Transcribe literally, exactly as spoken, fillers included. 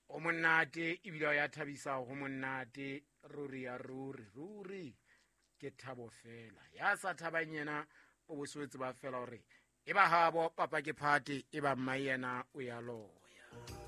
o monate ebile ya thabisa ho monate ruri ya ruri ruri ke thabo fela ya sa thabang yena o boswetse ba fela hore e ba habo papa ke phate e ba mmayena o ya loya